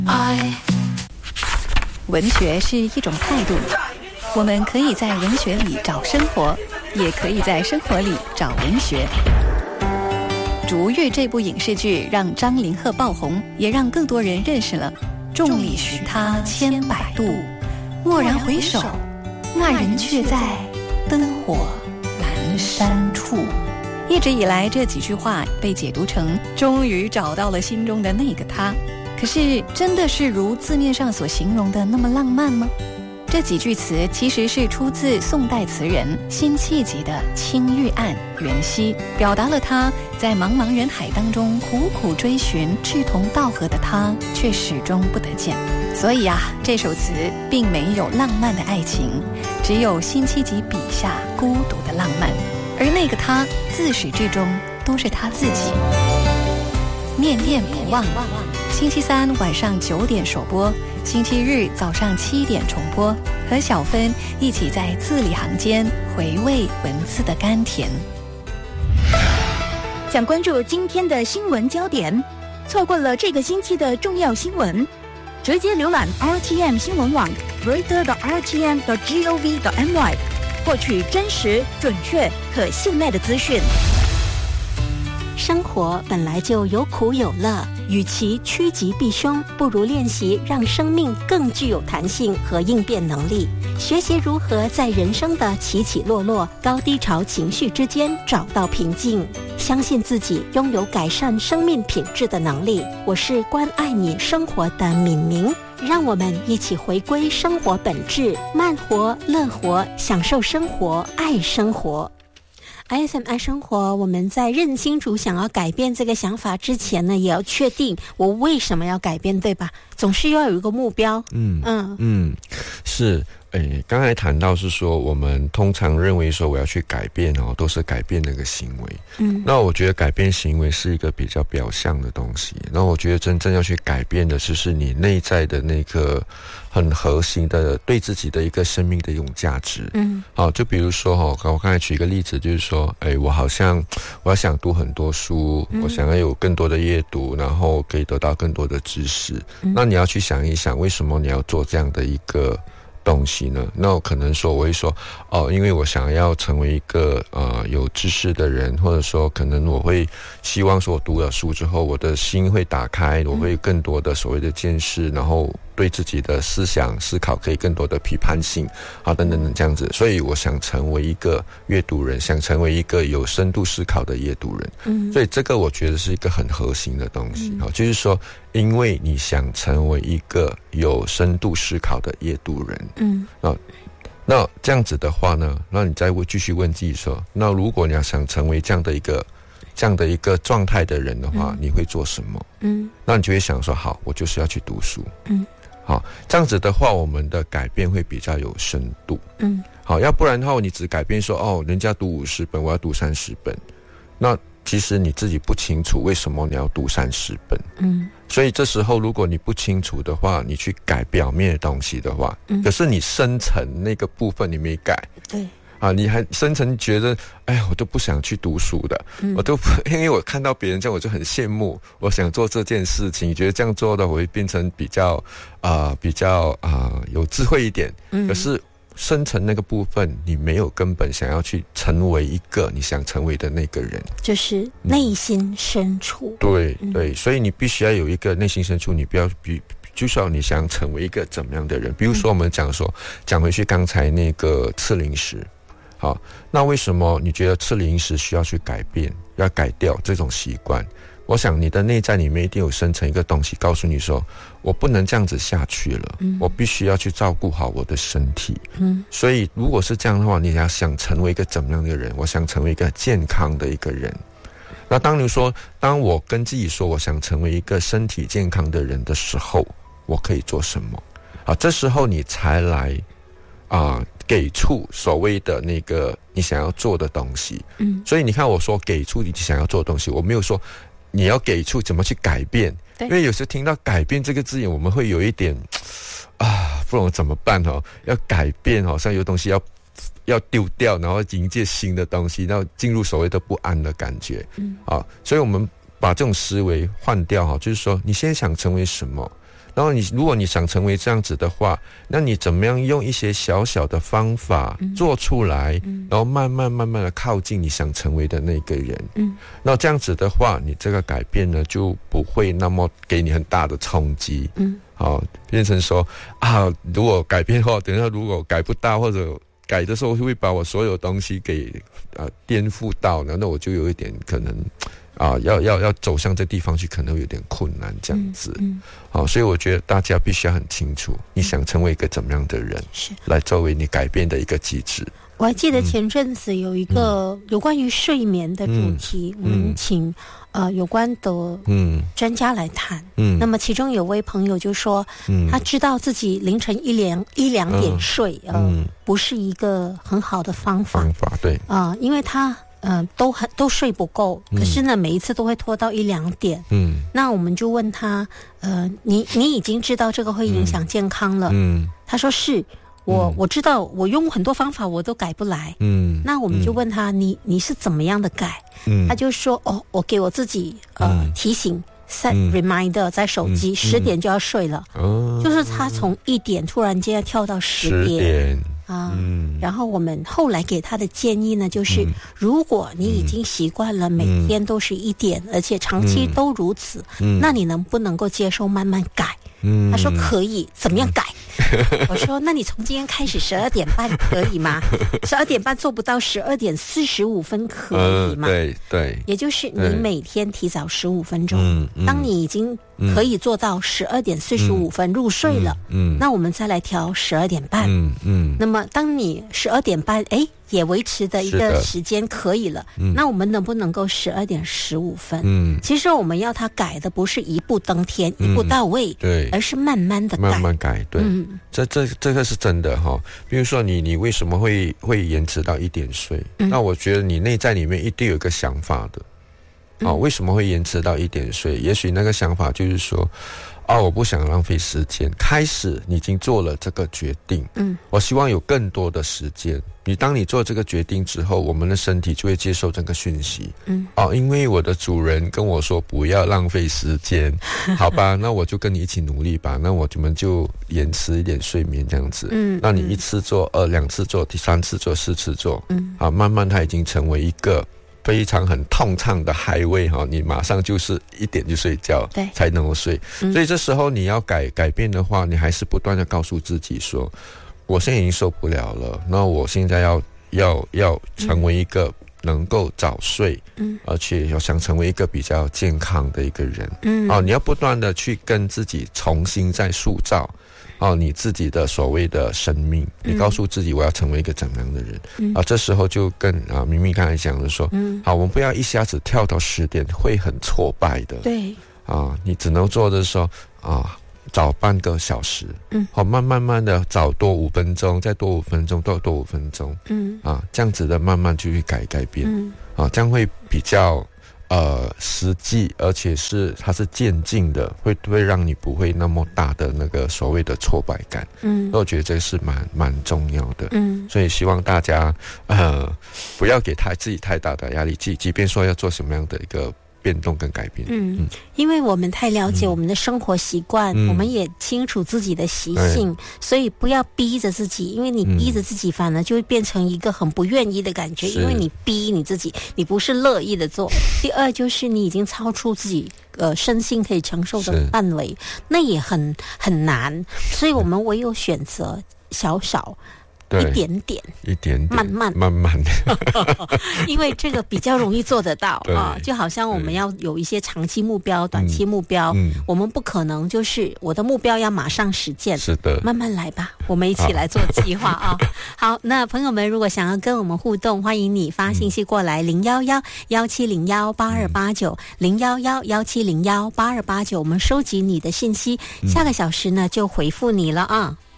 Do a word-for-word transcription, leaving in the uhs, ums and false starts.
爱。文学是一种态度，我们可以在文学里找生活，也可以在生活里找文学。《逐日》这部影视剧让张凌赫爆红，也让更多人认识了众里寻他千百度，蓦然回首，那人却在灯火阑珊处。一直以来，这几句话被解读成终于找到了心中的那个他。可是真的是如字面上所形容的那么浪漫吗？这几句词其实是出自宋代词人辛弃疾的《青玉案·元夕》，表达了他在茫茫人海当中苦苦追寻志同道合的他，却始终不得见。所以啊，这首词并没有浪漫的爱情，只有辛弃疾笔下孤独的浪漫，而那个他自始至终都是他自己。念念不忘，星期三晚上九点首播，星期日早上七点重播，和小芬一起在字里行间回味文字的甘甜。 想关注今天的新闻焦点，错过了这个星期的重要新闻，直接浏览 R T M 新闻网 reader 的 R T M 的 gov 的 my， 获取真实、准确、可信赖的资讯。 生活本来就有苦有乐，与其趋吉避凶，不如练习让生命更具有弹性和应变能力，学习如何在人生的起起落落、高低潮情绪之间找到平静，相信自己拥有改善生命品质的能力。我是关爱你生活的敏明，让我们一起回归生活本质，慢活、乐活，享受生活，爱生活。I S M 爱生活，我们在认清楚想要改变这个想法之前呢，也要确定我为什么要改变，对吧？总是要有一个目标。 嗯嗯嗯，是。诶，刚才谈到是说，我们通常认为说我要去改变哦，都是改变那个行为。嗯，那我觉得改变行为是一个比较表象的东西。那我觉得真正要去改变的，就是你内在的那个很核心的对自己的一个生命的一种价值。嗯，好，就比如说哈，我刚才举一个例子，就是说，诶，我好像我要想读很多书，嗯、我想要有更多的阅读，然后可以得到更多的知识。嗯、那你要去想一想，为什么你要做这样的一个东西呢？那我可能说我会说哦，因为我想要成为一个呃有知识的人，或者说可能我会希望说我读了书之后我的心会打开，我会更多的所谓的见识，然后对自己的思想思考可以更多的批判性啊等等等这样子，所以我想成为一个阅读人，想成为一个有深度思考的阅读人。嗯，所以这个我觉得是一个很核心的东西。好、嗯，就是说因为你想成为一个有深度思考的阅读人，嗯，啊，那这样子的话呢，那你再会继续问自己说，那如果你要想成为这样的一个这样的一个状态的人的话，嗯、你会做什么？嗯，那你就会想说，好，我就是要去读书。嗯，好，这样子的话，我们的改变会比较有深度。嗯，好，要不然的话，你只改变说，哦，人家读五十本，我要读三十本，那其实你自己不清楚为什么你要读三十本。嗯，所以这时候如果你不清楚的话，你去改表面的东西的话，嗯、可是你深层那个部分你没改。对。啊，你还深层觉得，哎呀，我都不想去读书的，嗯、我都不，因为我看到别人这样，我就很羡慕，我想做这件事情，觉得这样做的我会变成比较啊、呃，比较啊、呃、有智慧一点。嗯，可是深层那个部分，你没有根本想要去成为一个你想成为的那个人， 就是内心深处。 嗯、对对，所以你必须要有一个内心深处，你不要比。就是要你想成为一个怎么样的人，比如说我们讲说，讲回去刚才那个吃零食，好，那为什么你觉得吃零食需要去改变，要改掉这种习惯？我想你的内在里面一定有生成一个东西，告诉你说，我不能这样子下去了，嗯、我必须要去照顾好我的身体。嗯，所以如果是这样的话，你要想成为一个怎么样的人？我想成为一个健康的一个人。那当你说，当我跟自己说我想成为一个身体健康的人的时候，我可以做什么？啊，这时候你才来啊、呃、给出所谓的那个你想要做的东西。嗯，所以你看我说给出你想要做的东西，我没有说你要给出怎么去改变，因为有时听到改变这个字眼，我们会有一点啊，不懂怎么办哦？要改变，好像有东西要要丢掉，然后迎接新的东西，然后进入所谓的不安的感觉。嗯，啊，所以我们把这种思维换掉哈，就是说你现在想成为什么？ 然后你如果你想成为这样子的话，那你怎么样用一些小小的方法做出来，嗯、然后慢慢慢慢的靠近你想成为的那个人。嗯，那这样子的话，你这个改变呢就不会那么给你很大的冲击。嗯，好、哦，变成说啊，如果改变后，等一下如果改不到或者改的时候会把我所有东西给呃颠覆到呢，那我就有一点可能。啊，要要要走向这地方去，可能有点困难，这样子。嗯，好、嗯哦，所以我觉得大家必须要很清楚，你想成为一个怎么样的人，是来作为你改变的一个机制。 我还记得前阵子有一个有关于睡眠的主题，嗯、我们请呃有关的嗯专家来谈。嗯，那么其中有位朋友就说，嗯，他知道自己凌晨一两一两点睡，嗯、呃，不是一个很好的方法。 方法对啊、呃，因为他。嗯、呃，都很都睡不够，可是呢，每一次都会拖到一两点。嗯，那我们就问他，呃，你你已经知道这个会影响健康了？嗯，他说是，我、嗯、我知道，我用很多方法我都改不来。嗯，那我们就问他，你你是怎么样的改？嗯，他就说，哦，我给我自己呃、嗯、提醒。set reminder 在手机十、嗯、点就要睡了，哦、就是他从一点突然间跳到十点啊、嗯，然后我们后来给他的建议呢，就是、嗯、如果你已经习惯了每天都是一点，嗯、而且长期都如此，嗯、那你能不能够接受慢慢改？嗯、他说可以，怎么样改？嗯、我说那你从今天开始十二点半可以吗？十二点半做不到，十二点四十五分可以吗？ 呃、对对， 也就是你每天提早十五分钟。嗯嗯、当你已经可以做到十二点四十五分入睡了，嗯，嗯那我们再来调十二点半。嗯嗯，那么当你十二点半，哎。也维持的一个时间可以了，嗯、那我们能不能够十二点十五分？嗯，其实我们要他改的不是一步登天、嗯、一步到位，对，而是慢慢的改， 慢慢改，对，嗯、这这这个是真的哈。比如说你你为什么会会延迟到一点睡？嗯、那我觉得你内在里面一定有一个想法的，嗯、哦，为什么会延迟到一点睡？也许那个想法就是说。哦，我不想浪费时间。开始你已经做了这个决定，嗯，我希望有更多的时间。你当你做这个决定之后，我们的身体就会接受这个讯息，嗯，哦，因为我的主人跟我说不要浪费时间，好吧，那我就跟你一起努力吧。那我们就延迟一点睡眠这样子，嗯，那你一次做，呃，两次做，第三次做，四次做，嗯，啊，慢慢它已经成为一个。非常很通畅的嗨位哈，你马上就是一点就睡觉，对，才能够睡。嗯、所以这时候你要改改变的话，你还是不断的告诉自己说，我现在已经受不了了，那我现在要要要成为一个能够早睡，嗯，而且要想成为一个比较健康的一个人，嗯，哦，你要不断的去跟自己重新再塑造。哦，你自己的所谓的生命，你告诉自己我要成为一个怎么样的人、嗯、啊？这时候就跟啊明明刚才讲的说，嗯，好，我们不要一下子跳到十点，会很挫败的。 对， 啊，你只能做的说啊，早半个小时，嗯，好，慢慢慢的早多五分钟，再多五分钟，多多五分钟，嗯，啊，这样子的慢慢去改改变，嗯，啊，这样会比较。呃，实际而且是它是渐进的，会会让你不会那么大的那个所谓的挫败感。嗯，我觉得这是蛮蛮重要的。嗯，所以希望大家呃不要给太自己太大的压力，即即便说要做什么样的一个变动跟改变。嗯，嗯因为我们太了解我们的生活习惯，嗯、我们也清楚自己的习性，嗯、所以不要逼着自己，因为你逼着自己，反而就会变成一个很不愿意的感觉，因为你逼你自己，你不是乐意的做。第二就是你已经超出自己呃身心可以承受的范围，那也很很难，所以我们唯有选择小小。一点点， 一点点， 慢慢慢慢的， 因为这个比较容易做得到啊。就好像我们要有一些长期目标、短期目标，嗯、我们不可能就是我的目标要马上实现， 是的， 慢慢来吧，我们一起来做计划啊。好，那朋友们如果想要跟我们互动，欢迎你发信息过来零幺幺幺七零幺八二八九零幺幺幺七零幺八二八九，我们收集你的信息，下个小时呢就回复你了啊。